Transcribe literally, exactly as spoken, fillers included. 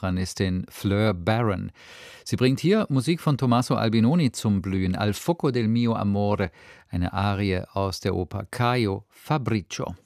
Sopranistin Fleur Barron. Sie bringt hier Musik von Tommaso Albinoni zum Blühen, Al fuoco del mio amore, eine Arie aus der Oper Caio Fabricio.